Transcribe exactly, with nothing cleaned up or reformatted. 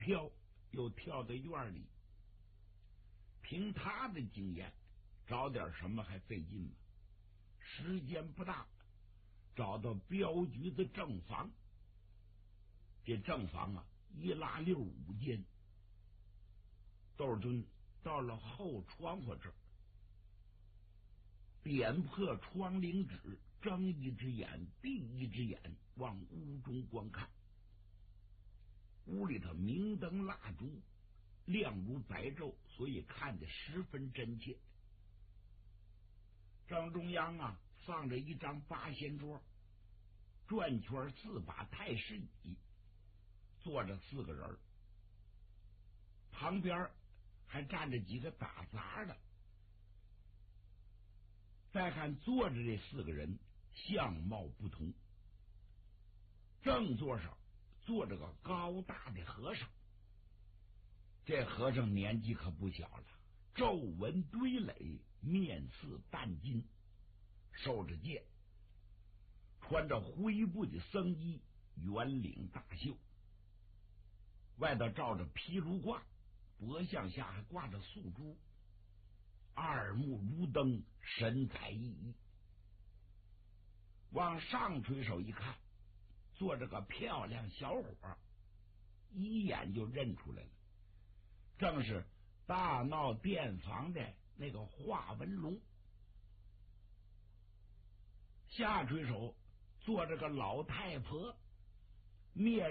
跳又跳到院里，凭他的经验，找点什么还费劲吗？时间不大，找到镖局的正房。这正房啊，一拉六五间。窦军到了后窗户这儿，点破窗棂纸，睁一只眼闭一只眼往屋中观看。屋里头明灯蜡烛，亮如白昼，所以看得十分真切。正中央啊，放着一张八仙桌，转圈四把太师椅，坐着四个人，旁边还站着几个打杂的。再看坐着这四个人相貌不同，正座上坐着个高大的和尚，这和尚年纪可不小了，皱纹堆垒，面似半金，受着戒，穿着灰布的僧衣，圆领大袖，外头罩着披炉褂，脖项下还挂着素珠，二目如灯，神采奕奕。往上垂手一看，坐着个漂亮小伙，一眼就认出来了，正是大闹店房的那个华文龙。下垂手坐着个老太婆，面